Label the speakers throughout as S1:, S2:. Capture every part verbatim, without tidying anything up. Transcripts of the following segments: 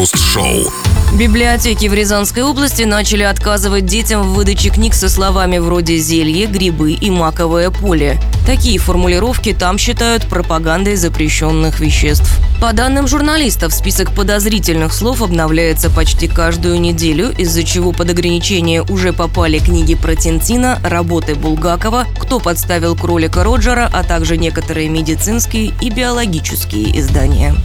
S1: Крем-хруст-шоу.
S2: Библиотеки в Рязанской области начали отказывать детям в выдаче книг со словами вроде «зелье», «грибы» и «маковое поле». Такие формулировки там считают пропагандой запрещенных веществ. По данным журналистов, список подозрительных слов обновляется почти каждую неделю, из-за чего под ограничение уже попали книги про Тинтина, работы Булгакова, «Кто подставил кролика Роджера», а также некоторые медицинские и биологические издания.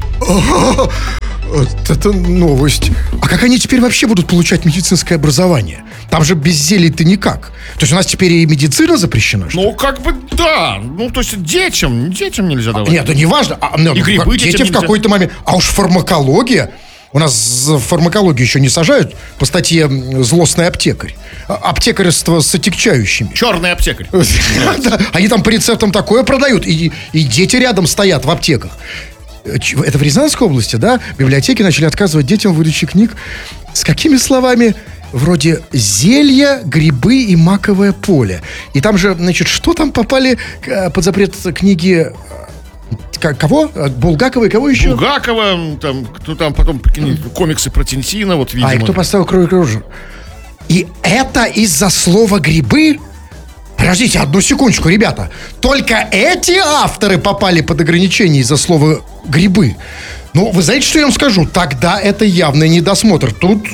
S3: Это новость. А как они теперь вообще будут получать медицинское образование? Там же без зелий-то никак. То есть у нас теперь и медицина запрещена, что ли?
S4: Ну, как бы, да. Ну, то есть детям, детям нельзя давать.
S3: Нет, это не важно. А, ну,
S4: и грибы
S3: как, дети
S4: детям
S3: в какой-то момент. А уж фармакология. У нас за фармакологию еще не сажают по статье «Злостный аптекарь». Аптекарство с отягчающими.
S4: Черный аптекарь.
S3: Они там по рецептам такое продают. И дети рядом стоят в аптеках. Это в Рязанской области, да? Библиотеки начали отказывать детям в выдаче книг с какими словами? Вроде «зелья», «грибы» и «маковое поле». И там же, значит, что там попали под запрет книги? Кого? Булгакова и кого еще?
S4: Булгакова, там, кто там потом комиксы про Тинтина, вот, видимо.
S3: А, и кто поставил кролика Роджера? И это из-за слова «грибы»? Подождите, одну секундочку, ребята. Только эти авторы попали под ограничение из-за слова «грибы». Ну, вы знаете, что я вам скажу? Тогда это явный недосмотр. Тут,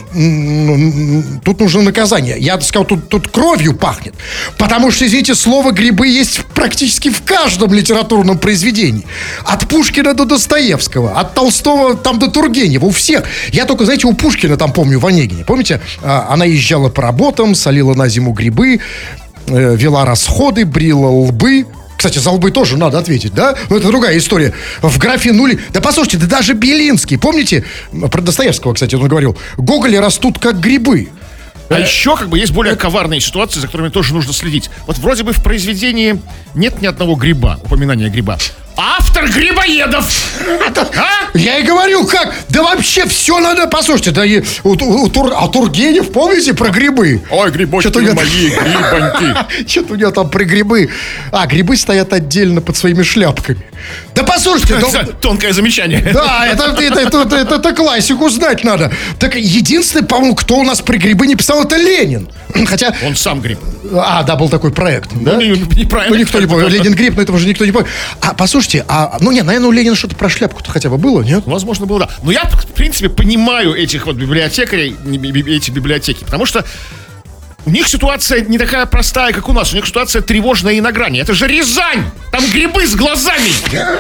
S3: ну, тут нужно наказание. Я сказал, тут, тут кровью пахнет. Потому что, извините, слово «грибы» есть практически в каждом литературном произведении. От Пушкина до Достоевского, от Толстого там до Тургенева, у всех. Я только, знаете, у Пушкина там помню в Онегине. Помните? Она езжала по работам, солила на зиму грибы, вела расходы, брила лбы. Кстати, за лбы тоже надо ответить, да? Но это другая история. В графе нули... Да послушайте, да даже Белинский, помните? Про Достоевского, кстати, он говорил. Гоголи растут как грибы.
S4: А еще как бы есть более коварные ситуации, за которыми тоже нужно следить. Вот вроде бы в произведении нет ни одного гриба, упоминания гриба. Автор грибоедов!
S3: А? Я и говорю, как? Да вообще все надо... Послушайте, да и у, у, у Тур, а Тургенев, помните, про грибы?
S4: Ой, грибочки мои, грибоньки.
S3: Что-то у него там про грибы. А, грибы стоят отдельно под своими шляпками. Да послушайте... Да,
S4: тонкое замечание.
S3: Да, это, это, это, это, это, это классику знать надо. Так единственный, по-моему, кто у нас про грибы не писал, это Ленин. Хотя...
S4: Он сам гриб.
S3: А, да, был такой проект. Да?
S4: Ну, неправильно.
S3: Ну, никто не помнит. Ленин гриб, но этого же никто не помнит. А, послушайте, а, ну, нет, наверное, у Ленина что-то про шляпку-то хотя бы было, нет?
S4: Возможно, было, да. Но я, в принципе, понимаю этих вот библиотекарей, эти библиотеки, потому что у них ситуация не такая простая, как у нас. У них ситуация тревожная и на грани. Это же Рязань! Там грибы с глазами!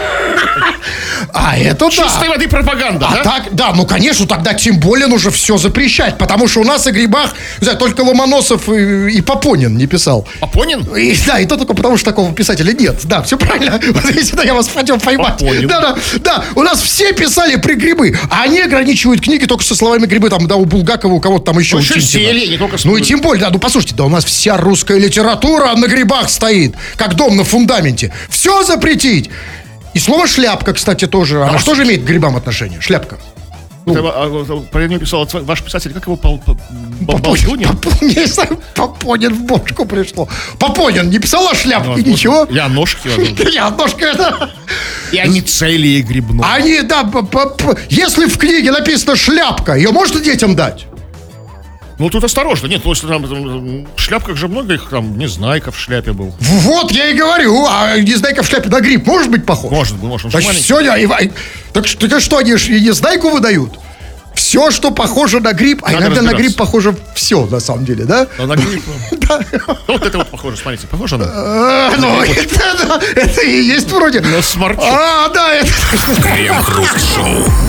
S3: А, это да.
S4: Чистой воды пропаганда,
S3: а
S4: да?
S3: Так, да, ну, конечно, тогда тем более нужно все запрещать, потому что у нас о грибах, не знаю, только Ломоносов и, и Попонин не писал.
S4: Попонин?
S3: И, да, и то только потому, что такого писателя нет. Да, все правильно. Вот видите, да, я вас хотел поймать.
S4: Попонин.
S3: Да, да, да, у нас все писали про грибы, а они ограничивают книги только со словами грибы, там, да, у Булгакова, у кого-то там еще.
S4: Ну, еще зелье, не только с...
S3: Ну, и тем более, да, ну, послушайте, да у нас вся русская литература на грибах стоит, как дом на фундаменте. Все запретить. И слово «шляпка», кстати, тоже. Она а что же имеет к грибам отношение? Шляпка.
S4: Ну. Это, а, про него писал ваш писатель, как его? Попонин?
S3: Попонин в бошку пришло. Попонин не писал о шляпке, ну, ничего?
S4: Я ножки.
S3: Я ножки, это...
S4: И они целые грибные.
S3: Они, да, если в книге написано «шляпка», ее можно детям дать?
S4: Ну, тут осторожно. Нет, ну, если там, там в шляпках же много их, там, Незнайка в шляпе был.
S3: Вот, я и говорю, а Незнайка в шляпе на гриб может быть похож?
S4: Может быть, может.
S3: Так все, я, и, так что, так что, они и Незнайку выдают? Все, что похоже на гриб, а иногда на гриб похоже все, на самом деле, да?
S4: А на гриб? Да. Вот это вот похоже, смотрите, похоже на...
S3: Ну, это и есть вроде.
S4: На сморчок.
S3: А, да, это...
S1: Крем-хруст-шоу.